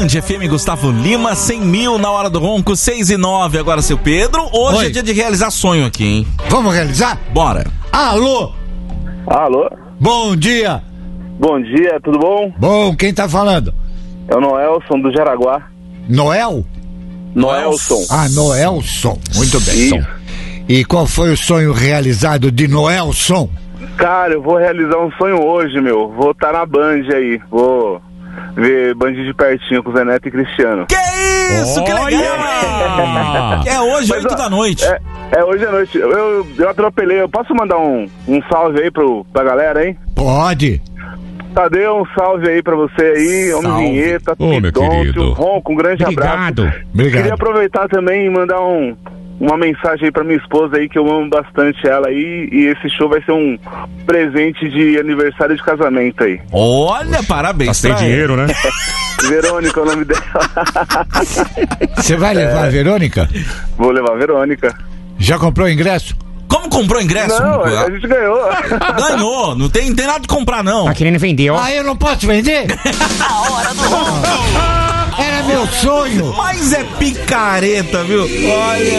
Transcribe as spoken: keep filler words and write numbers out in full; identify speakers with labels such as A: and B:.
A: Band F M, Gustavo Lima, cem mil na hora do ronco, seis e nove. Agora, seu Pedro, hoje
B: Oi.
A: é dia de realizar sonho aqui, hein?
B: Vamos realizar?
A: Bora.
B: Alô?
C: Alô?
B: Bom dia.
C: Bom dia, tudo bom?
B: Bom, quem tá falando?
C: É o Noelson do Jaraguá.
B: Noel?
C: Noelson.
B: Ah, Noelson. Muito bem.
C: Isso.
B: E qual foi o sonho realizado de Noelson?
C: Cara, eu vou realizar um sonho hoje, meu. Vou estar na Band aí. Vou ver Band de pertinho com o Zé Neto e Cristiano.
A: Que isso, que legal! É hoje,
C: Mas,
A: oito
C: ó,
A: da noite.
C: É, é hoje à noite. Eu, eu, eu atropelei. Eu posso mandar um, um salve aí pro, pra galera, hein?
B: Pode.
C: Tadeu, um salve aí pra você aí. Homem
A: Salve.
C: Vinheta,
D: Ô, meu querido.
C: um ronco, um grande
D: Obrigado.
C: abraço.
B: Obrigado.
C: Queria aproveitar também e mandar um, uma mensagem aí pra minha esposa aí, que eu amo bastante ela aí, e esse show vai ser um presente de aniversário de casamento aí.
A: Olha, parabéns.
D: Tá sem
A: pra
D: dinheiro, né?
C: Verônica é o nome dela.
B: Você vai levar a Verônica?
C: Vou levar a Verônica.
B: Já comprou o ingresso?
A: ela. Como comprou ingresso?
C: Não, a gente ganhou.
A: Ganhou, não tem, não tem nada de comprar, não.
D: Tá querendo vender, ó.
B: Ah, eu não posso vender?
E: A hora do ronco.
B: Era meu sonho.
A: Mas é picareta, viu? Olha.